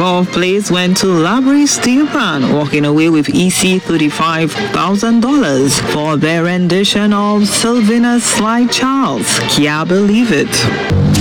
Fourth place went to Labry Steelpan, walking away with EC $35,000 for their rendition of Sylvina's Sly Charles, Can't Believe It.